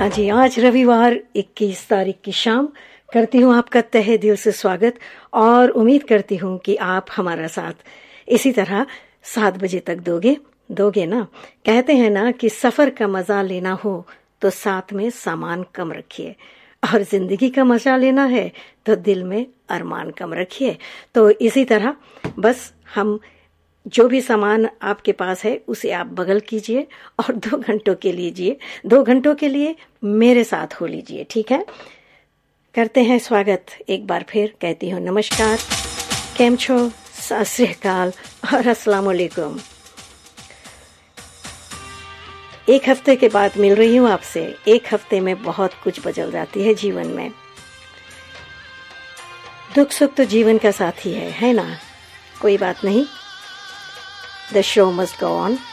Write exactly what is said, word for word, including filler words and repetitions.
हाँ जी, आज रविवार इक्कीस तारीख की शाम करती हूँ आपका तहे दिल से स्वागत और उम्मीद करती हूँ कि आप हमारा साथ इसी तरह सात बजे तक दोगे दोगे ना। कहते हैं ना कि सफ़र का मज़ा लेना हो तो साथ में सामान कम रखिए, और ज़िंदगी का मज़ा लेना है तो दिल में अरमान कम रखिए। तो इसी तरह बस हम जो भी सामान आपके पास है उसे आप बगल कीजिए और दो घंटों के लीजिए दो घंटों के लिए मेरे साथ हो लीजिए, ठीक है। करते हैं स्वागत एक बार फिर, कहती हूँ नमस्कार, केम छो, सत श्री अकाल और अस्सलाम वालेकुम। एक हफ्ते के बाद मिल रही हूँ आपसे। एक हफ्ते में बहुत कुछ बदल जाती है जीवन में। दुख सुख तो जीवन का साथी है है ना। कोई बात नहीं, The show must go on.